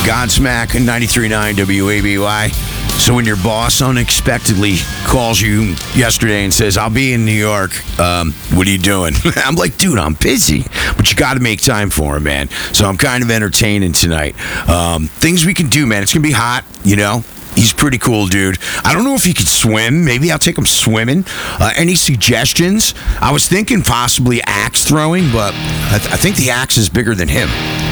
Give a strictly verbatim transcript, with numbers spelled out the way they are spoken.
Godsmack ninety-three point nine W A B Y. So when your boss unexpectedly calls you yesterday and says, I'll be in New York, um, what are you doing? I'm like, dude, I'm busy. But you got to make time for him, man. So I'm kind of entertaining tonight. Um, things we can do, man. It's going to be hot, you know. He's pretty cool, dude. I don't know if he could swim. Maybe I'll take him swimming. Uh, any suggestions? I was thinking possibly axe throwing, but I, th- I think the axe is bigger than him.